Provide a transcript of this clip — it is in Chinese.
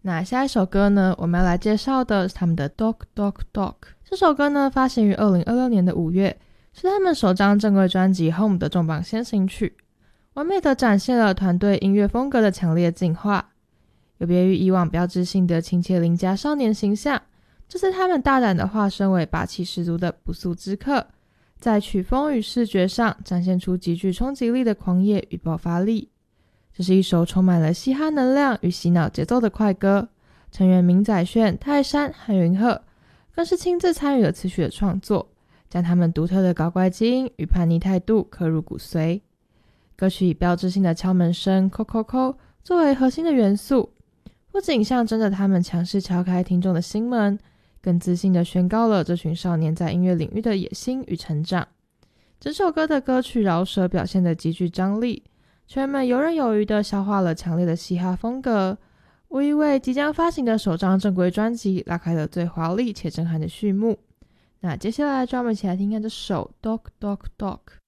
那下一首歌呢，我们要来介绍的是他们的 Dog Dog Dog。 这首歌呢发行于2026年的5月，是他们首张正规专辑 Home 的重磅先行曲，完美的展现了团队音乐风格的强烈进化。有别于以往标志性的亲切邻家少年形象，这次他们大胆的化身为霸气十足的不速之客，在曲风与视觉上展现出极具冲击力的狂野与爆发力。这是一首充满了嘻哈能量与洗脑节奏的快歌，成员明宰铉、泰山和云鹤更是亲自参与了词曲的创作，将他们独特的搞怪基因与叛逆态度刻入骨髓。歌曲以标志性的敲门声扣扣扣作为核心的元素，不仅象征着他们强势敲开听众的心门，更自信地宣告了这群少年在音乐领域的野心与成长。整首歌的歌曲饶舌表现得极具张力，成员们游刃有余地消化了强烈的嘻哈风格，无疑为即将发行的首张正规专辑拉开了最华丽且震撼的序幕。那接下来就让我们一起来听看这首 Dog Dog Dog。